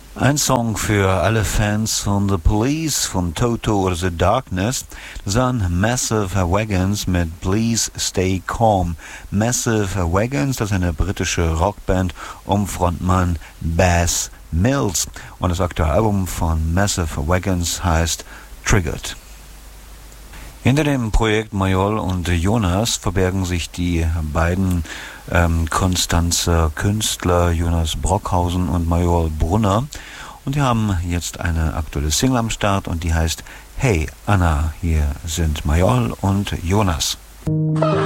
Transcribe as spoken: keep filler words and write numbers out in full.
Ein Song für alle Fans von The Police, von Toto oder The Darkness. Das waren Massive Wagons mit Please Stay Calm. Massive Wagons, das ist eine britische Rockband um Frontmann Baz Mills. Und das aktuelle Album von Massive Wagons heißt Triggered. Hinter dem Projekt Mayol und Jonas verbergen sich die beiden ähm, Konstanzer Künstler Jonas Brockhausen und Mayol Brunner. Und die haben jetzt eine aktuelle Single am Start und die heißt Hey Anna. Hier sind Mayol und Jonas.